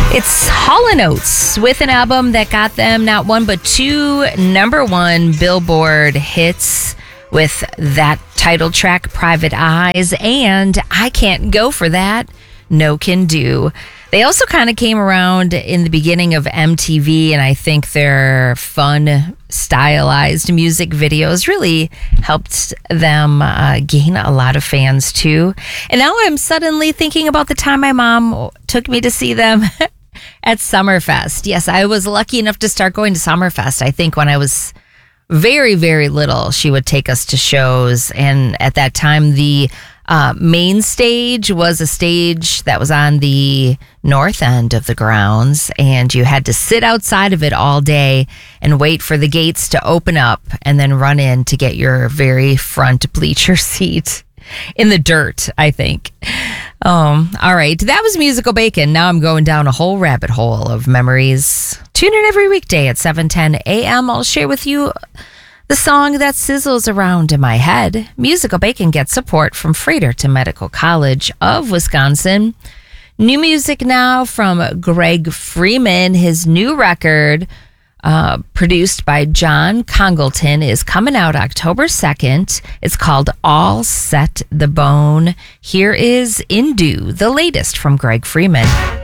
It's Hall & Oates with an album that got them not one but two number one Billboard hits with that title track, Private Eyes, and I Can't Go For That, No Can Do. They also kind of came around in the beginning of MTV, and I think their fun, stylized music videos really helped them gain a lot of fans too. And now I'm suddenly thinking about the time my mom took me to see them at Summerfest. Yes, I was lucky enough to start going to Summerfest. I think when I was very, very little, she would take us to shows. And at that time, the main stage was a stage that was on the north end of the grounds, and you had to sit outside of it all day and wait for the gates to open up and then run in to get your very front bleacher seat in the dirt, I think. All right. That was Musical Bacon. Now I'm going down a whole rabbit hole of memories. Tune in every weekday at 7:10 a.m. I'll share with you the song that sizzles around in my head. Musical Bacon gets support from Fredericton Medical College of Wisconsin. New music now from Greg Freeman. His new record, produced by John Congleton, is coming out October 2nd. It's called All Set the Bone. Here is Indu, the latest from Greg Freeman.